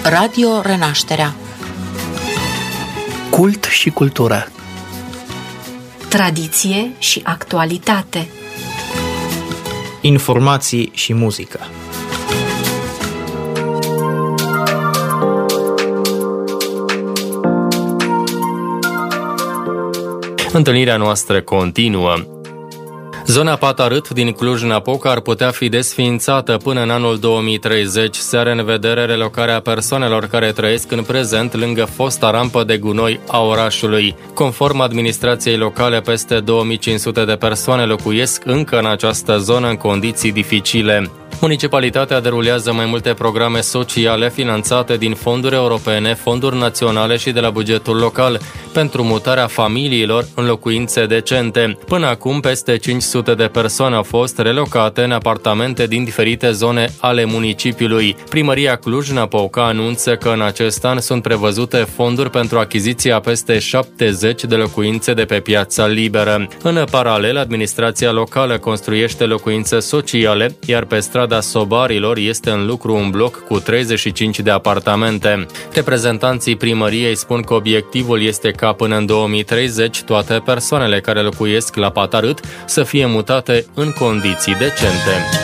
Radio Renașterea. Cult și cultură. Tradiție și actualitate. Informații și muzică. Întâlnirea noastră continuă. Zona Patarât din Cluj-Napoca ar putea fi desființată până în anul 2030. Se are în vedere relocarea persoanelor care trăiesc în prezent lângă fosta rampă de gunoi a orașului. Conform administrației locale, peste 2500 de persoane locuiesc încă în această zonă în condiții dificile. Municipalitatea derulează mai multe programe sociale finanțate din fonduri europene, fonduri naționale și de la bugetul local pentru mutarea familiilor în locuințe decente. Până acum, peste 500 de persoane au fost relocate în apartamente din diferite zone ale municipiului. Primăria Cluj-Napoca anunță că în acest an sunt prevăzute fonduri pentru achiziția peste 70 de locuințe de pe piața liberă. În paralel, administrația locală construiește locuințe sociale, iar pe strada Sobarilor este în lucru un bloc cu 35 de apartamente. Reprezentanții primăriei spun că obiectivul este ca până în 2030 toate persoanele care locuiesc la Patarât să fie mutate în condiții decente.